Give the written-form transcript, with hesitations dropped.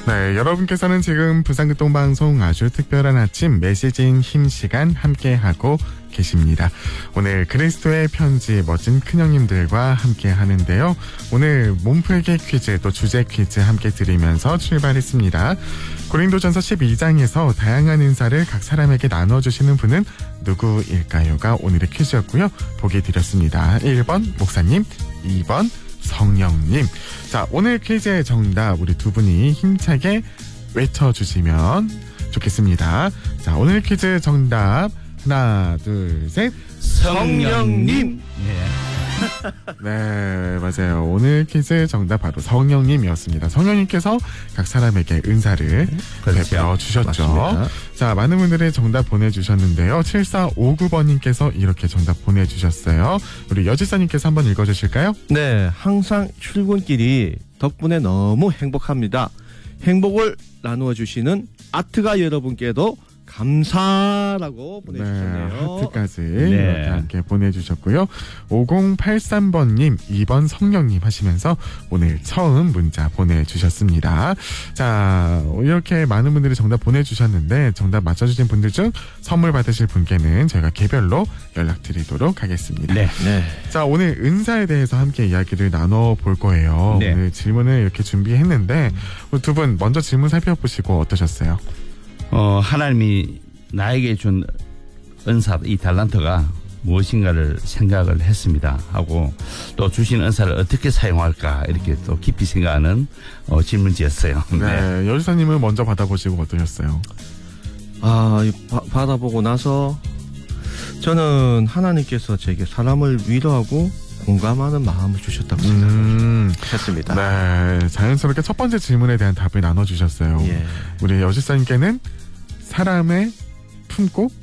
네, 여러분께서는 지금 부산극동방송 아주 특별한 아침 메시지인 힘 시간 함께하고 계십니다. 오늘 그리스도의 편지 멋진 큰형님들과 함께 하는데요. 오늘 몸풀기 퀴즈 또 주제 퀴즈 함께 드리면서 출발했습니다. 고린도전서 12장에서 다양한 인사를 각 사람에게 나눠주시는 분은 누구일까요가 오늘의 퀴즈였고요. 보기 드렸습니다. 1번 목사님, 2번 성령님. 자, 오늘 퀴즈의 정답 우리 두 분이 힘차게 외쳐주시면 좋겠습니다. 자, 오늘 퀴즈 정답 하나, 둘, 셋. 성령님. 네, 맞아요. 오늘 퀴즈 정답 바로 성령님이었습니다. 성령님께서 각 사람에게 은사를 베풀어 주셨죠. 맞습니다. 자, 많은 분들이 정답 보내주셨는데요. 7459번님께서 이렇게 정답 보내주셨어요. 우리 여지사님께서 한번 읽어주실까요? 네, 항상 출근길이 덕분에 너무 행복합니다. 행복을 나누어 주시는 아트가 여러분께도 감사라고 보내주셨네요. 네, 하트까지 이렇게 함께 보내주셨고요. 5083번님, 2번 성령님 하시면서 오늘 처음 문자 보내주셨습니다. 자, 이렇게 많은 분들이 정답 보내주셨는데 정답 맞춰주신 분들 중 선물 받으실 분께는 저희가 개별로 연락드리도록 하겠습니다. 네. 자, 오늘 은사에 대해서 함께 이야기를 나눠볼 거예요. 네. 오늘 질문을 이렇게 준비했는데 두 분 먼저 질문 살펴보시고 어떠셨어요? 하나님이 나에게 준 은사, 이 달란트가 무엇인가를 생각을 했습니다 하고 또 주신 은사를 어떻게 사용할까 이렇게 또 깊이 생각하는 질문지였어요. 네, 여지사님은 먼저 받아보시고 어떠셨어요? 받아보고 나서 저는 하나님께서 제게 사람을 위로하고 공감하는 마음을 주셨다고 생각했습니다. 네, 자연스럽게 첫 번째 질문에 대한 답을 나눠주셨어요. 예. 우리 여지사님께는 사람의 품고